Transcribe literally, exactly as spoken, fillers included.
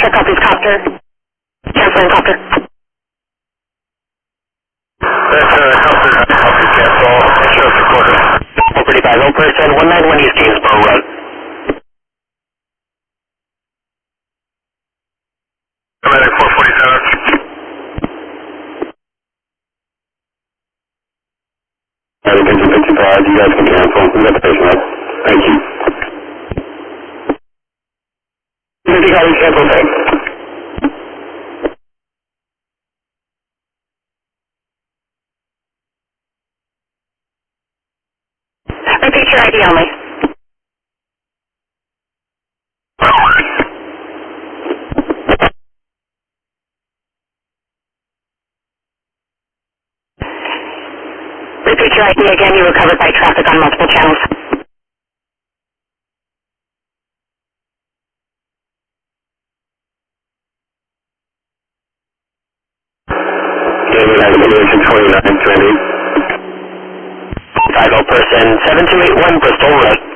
five copies, copter. Canceling copter. That's uh, copter, copy, cancel. Insurance recorder. four thirty-five, low person, one ninety-one East Gainsborough Road. Medic four forty-seven. Medic fifty-five, you guys can cancel. We got the patient right. Thank you. fifty copies, cancel, thanks. Repeat your I D only. Repeat your I D again. You were covered by traffic on multiple channels. David, Activation twenty-nine, twenty. Five oh person, seven two eight one Bristol Road.